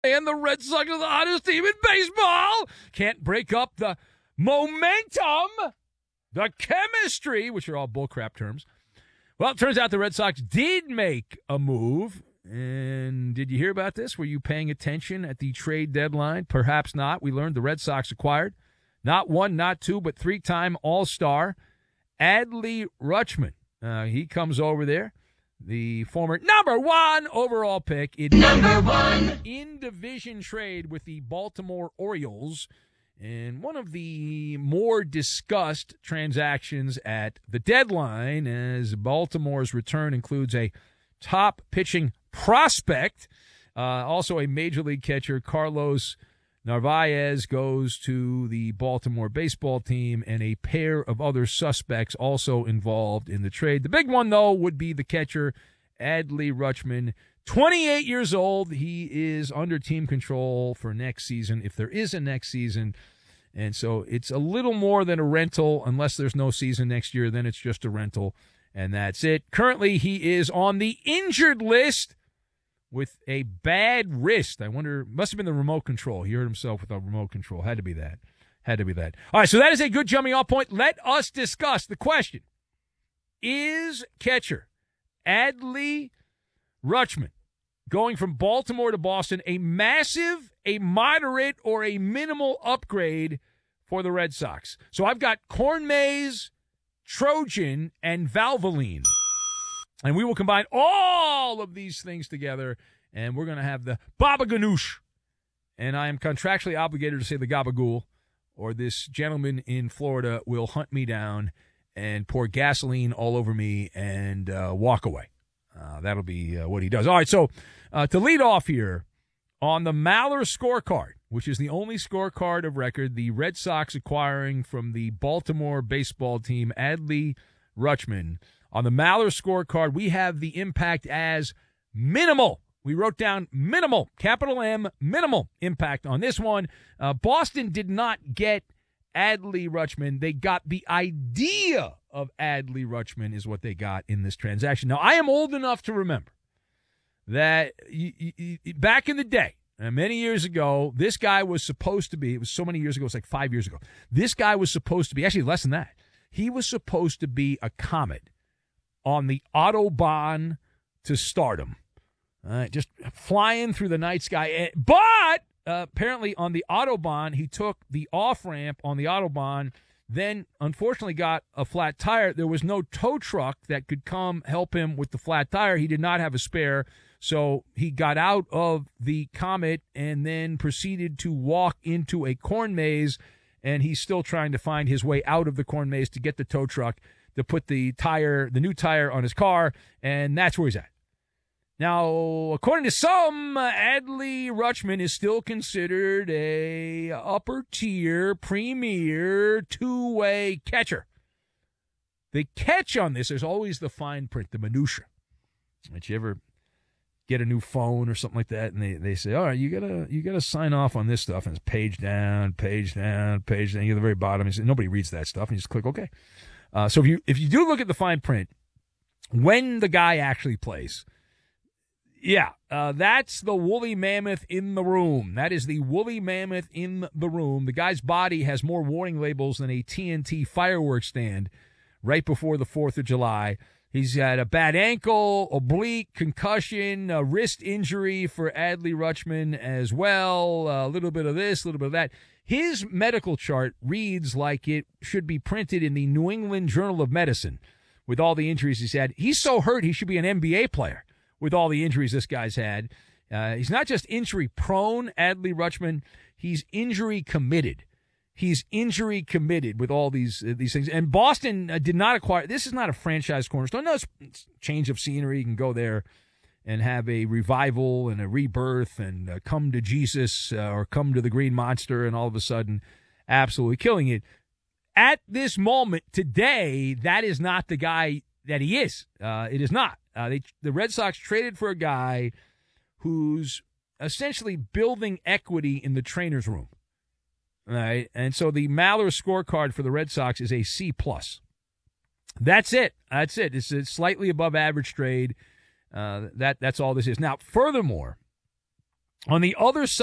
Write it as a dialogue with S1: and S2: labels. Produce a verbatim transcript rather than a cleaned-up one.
S1: And the Red Sox are the hottest team in baseball. Can't break up the momentum, the chemistry, which are all bullcrap terms. Well, it turns out the Red Sox did make a move. And did you hear about this? Were you paying attention at the trade deadline? Perhaps not. We learned the Red Sox acquired not one, not two, but three-time All-Star Adley Rutschman. Uh, he comes over there. The former number one overall pick in number one in division trade with the Baltimore Orioles, and one of the more discussed transactions at the deadline, as Baltimore's return includes a top pitching prospect, uh, also a major league catcher. Carlos Narvaez goes to the Baltimore baseball team, and a pair of other suspects also involved in the trade. The big one, though, would be the catcher, Adley Rutschman, twenty-eight years old. He is under team control for next season, if there is a next season. And so it's a little more than a rental. Unless there's no season next year, then it's just a rental, and that's it. Currently, he is on the injured list with a bad wrist. I wonder, must have been the remote control. He hurt himself with a remote control. Had to be that. Had to be that. All right, so that is a good jumping off point. Let us discuss the question. Is catcher Adley Rutschman going from Baltimore to Boston a massive, a moderate, or a minimal upgrade for the Red Sox? So I've got corn maze, Trojan, and Valvoline. And we will combine all of these things together, and we're going to have the Baba Ganoush. And I am contractually obligated to say the Gabagool, or this gentleman in Florida will hunt me down and pour gasoline all over me and uh, walk away. Uh, that'll be uh, what he does. All right, so uh, to lead off here on the Maller scorecard, which is the only scorecard of record, the Red Sox acquiring from the Baltimore baseball team, Adley Rutschman. On the Maller scorecard, we have the impact as minimal. We wrote down minimal, capital M, minimal impact on this one. Uh, Boston did not get Adley Rutschman. They got the idea of Adley Rutschman is what they got in this transaction. Now, I am old enough to remember that y- y- y- back in the day, uh, many years ago, this guy was supposed to be, it was so many years ago, it's like five years ago, this guy was supposed to be, actually less than that, he was supposed to be a comet on the Autobahn to stardom. All right, just flying through the night sky. But uh, apparently on the Autobahn, he took the off-ramp on the Autobahn, then unfortunately got a flat tire. There was no tow truck that could come help him with the flat tire. He did not have a spare, so he got out of the Comet and then proceeded to walk into a corn maze, and he's still trying to find his way out of the corn maze to get the tow truck to put the tire, the new tire on his car, and that's where he's at. Now, according to some, uh, Adley Rutschman is still considered a upper-tier, premier, two-way catcher. The catch on this is always the fine print, the minutia. Did you ever get a new phone or something like that, and they, they say, all right, you gotta you gotta sign off on this stuff, and it's page down, page down, page down. You get to the very bottom, and nobody reads that stuff, and you just click OK. Uh, so if you if you do look at the fine print, when the guy actually plays, yeah, uh, that's the woolly mammoth in the room. That is the woolly mammoth in the room. The guy's body has more warning labels than a T N T fireworks stand right before the fourth of July. He's got a bad ankle, oblique, concussion, a wrist injury for Adley Rutschman as well, a little bit of this, a little bit of that. His medical chart reads like it should be printed in the New England Journal of Medicine with all the injuries he's had. He's so hurt he should be an N B A player with all the injuries this guy's had. Uh, he's not just injury-prone, Adley Rutschman. He's injury-committed. He's injury-committed with all these uh, these things. And Boston uh, did not acquire – this is not a franchise cornerstone. No, it's, it's change of scenery. You can go there and have a revival and a rebirth and uh, come to Jesus uh, or come to the Green Monster, and all of a sudden absolutely killing it. At this moment, today, that is not the guy that he is. Uh, it is not. Uh, they, the Red Sox traded for a guy who's essentially building equity in the trainer's room. All right, and so the Maller scorecard for the Red Sox is a C plus. That's it. That's it. It's a slightly above average trade. Uh, that that's all this is. Now, furthermore, On the other side,